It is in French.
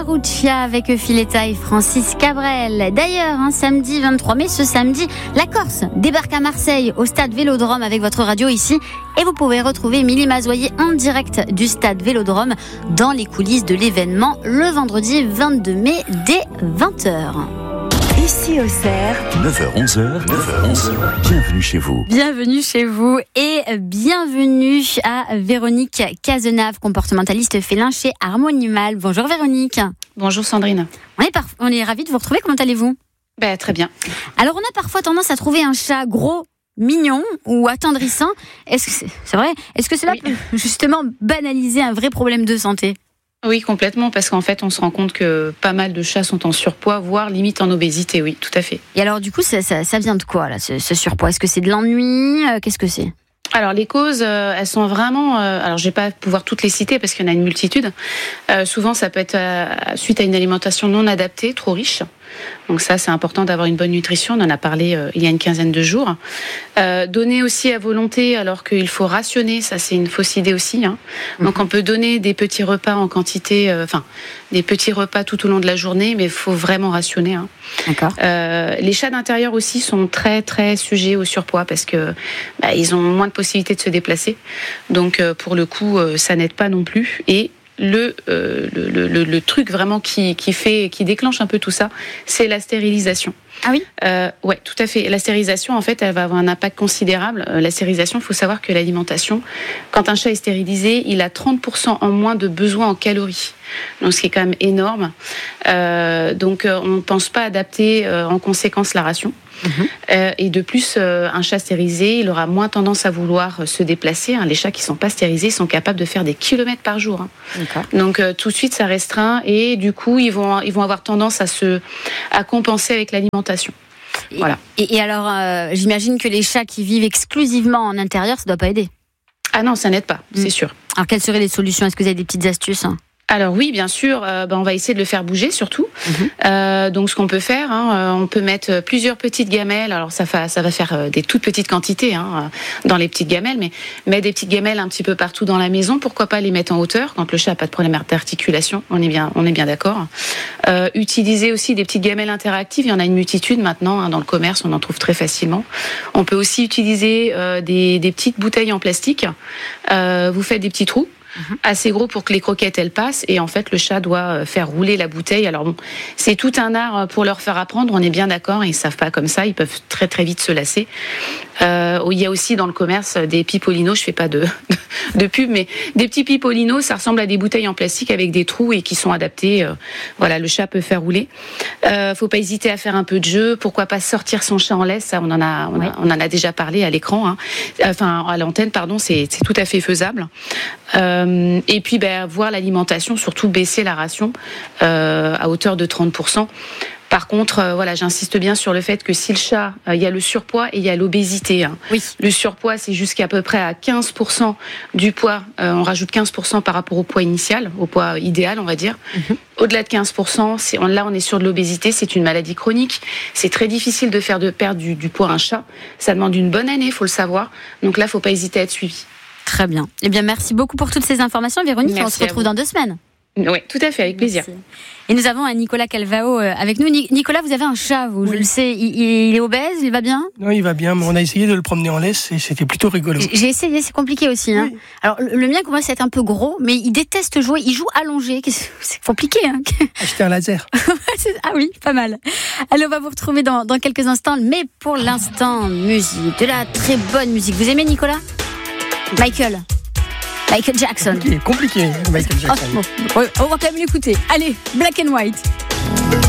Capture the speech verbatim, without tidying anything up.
Marussia avec Filetta et Francis Cabrel. D'ailleurs, hein, samedi vingt-trois mai, ce samedi, la Corse débarque à Marseille au stade Vélodrome avec votre radio ici. Et vous pouvez retrouver Émilie Mazoyer en direct du stade Vélodrome dans les coulisses de l'événement le vendredi vingt-deux mai dès vingt heures. Ici au Cerf, neuf heures onze heures, neuf heures onze heures, bienvenue chez vous. Bienvenue chez vous et bienvenue à Véronique Cazenave, comportementaliste félin chez Harmonimal. Bonjour Véronique. Bonjour Sandrine. On est, par... on est ravis de vous retrouver, comment allez-vous ? Ben, très bien. Alors on a parfois tendance à trouver un chat gros, mignon ou attendrissant. Est-ce que c'est, c'est vrai ? Est-ce que cela oui. peut justement banaliser un vrai problème de santé ? Oui, complètement, parce qu'en fait, on se rend compte que pas mal de chats sont en surpoids, voire limite en obésité, oui, tout à fait. Et alors, du coup, ça, ça, ça vient de quoi, là, ce, ce surpoids ? Est-ce que c'est de l'ennui ? Qu'est-ce que c'est ? Alors, les causes, euh, elles sont vraiment... Euh, alors, je vais pas pouvoir toutes les citer, parce qu'il y en a une multitude. Euh, souvent, ça peut être euh, suite à une alimentation non adaptée, trop riche. Donc ça, c'est important d'avoir une bonne nutrition. On en a parlé euh, il y a une quinzaine de jours. Euh, donner aussi à volonté, alors qu'il faut rationner, ça c'est une fausse idée aussi. Hein. Donc on peut donner des petits repas en quantité, euh, enfin des petits repas tout au long de la journée, mais il faut vraiment rationner. Hein. D'accord. Euh, les chats d'intérieur aussi sont très très sujets au surpoids parce que bah, ils ont moins de possibilités de se déplacer. Donc euh, pour le coup, euh, ça n'aide pas non plus. Et Le, euh, le, le, le truc vraiment qui, qui fait, qui déclenche un peu tout ça, c'est la stérilisation. Ah oui ? euh, Ouais, tout à fait. La stérilisation, en fait, elle va avoir un impact considérable. Euh, la stérilisation, il faut savoir que l'alimentation, quand un chat est stérilisé, il a trente pour cent en moins de besoin en calories. Donc, ce qui est quand même énorme. Euh, donc, euh, on ne pense pas adapter euh, en conséquence la ration. Mmh. Euh, et de plus, euh, un chat stérilisé, il aura moins tendance à vouloir se déplacer. Hein. Les chats qui ne sont pas stérilisés sont capables de faire des kilomètres par jour. Hein. D'accord. Donc, euh, tout de suite, ça restreint. Et du coup, ils vont, ils vont avoir tendance à, se, à compenser avec l'alimentation. Et, voilà. et, et alors, euh, j'imagine que les chats qui vivent exclusivement en intérieur, ça ne doit pas aider. Ah non, ça n'aide pas, mmh. c'est sûr. Alors, quelles seraient les solutions ? Est-ce que vous avez des petites astuces ? Alors oui, bien sûr, euh, ben on va essayer de le faire bouger surtout. Mmh. Euh, donc ce qu'on peut faire, hein, euh, on peut mettre plusieurs petites gamelles. Alors ça, fa, ça va faire euh, des toutes petites quantités hein, dans les petites gamelles, mais mettre des petites gamelles un petit peu partout dans la maison. Pourquoi pas les mettre en hauteur quand le chat n'a pas de problème d'articulation. On est bien, on est bien d'accord. Euh, utiliser aussi des petites gamelles interactives. Il y en a une multitude maintenant hein, dans le commerce, on en trouve très facilement. On peut aussi utiliser euh, des, des petites bouteilles en plastique. Euh, vous faites des petits trous. Mmh. Assez gros pour que les croquettes elles passent et en fait le chat doit faire rouler la bouteille. Alors bon, c'est tout un art pour leur faire apprendre, on est bien d'accord, ils savent pas comme ça, ils peuvent très très vite se lasser. Euh, il y a aussi dans le commerce des pipolinos, je fais pas de, de pub, mais des petits pipolinos, ça ressemble à des bouteilles en plastique avec des trous et qui sont adaptés. Euh, voilà, le chat peut faire rouler. Euh, faut pas hésiter à faire un peu de jeu, pourquoi pas sortir son chat en laisse, ça on en a, on, a, ouais. on en a déjà parlé à l'écran, hein. Enfin à l'antenne pardon, c'est, c'est tout à fait faisable. Euh, Et puis, ben, voir l'alimentation, surtout baisser la ration euh, à hauteur de trente pour cent. Par contre, euh, voilà, j'insiste bien sur le fait que si le chat, il euh, y a le surpoids et il y a l'obésité. Hein. Oui. Le surpoids, c'est jusqu'à peu près à quinze pour cent du poids. Euh, on rajoute quinze pour cent par rapport au poids initial, au poids idéal, on va dire. Mm-hmm. Au-delà de quinze pour cent, c'est, on, là, on est sur de l'obésité. C'est une maladie chronique. C'est très difficile de faire de perdre du, du poids à un chat. Ça demande une bonne année, il faut le savoir. Donc là, il ne faut pas hésiter à être suivi. Très bien. Eh bien, merci beaucoup pour toutes ces informations, Véronique. Merci, on se retrouve dans deux semaines. Oui, tout à fait, avec plaisir. Merci. Et nous avons un Nicolas Calvao avec nous. Nicolas, vous avez un chat, vous, oui. Je le sais. Il, il est obèse, il va bien ? Non, il va bien, mais on a essayé de le promener en laisse et c'était plutôt rigolo. J'ai essayé, c'est compliqué aussi. Hein. Oui. Alors, le mien commence à être un peu gros, mais il déteste jouer. Il joue allongé. C'est compliqué. Hein. Acheter un laser. Ah oui, pas mal. Allez, on va vous retrouver dans, dans quelques instants. Mais pour l'instant, musique, de la très bonne musique. Vous aimez, Nicolas ? Michael. Michael Jackson. Compliqué, compliqué Michael Jackson. Oh, bon, on va quand même l'écouter. Allez, Black and White.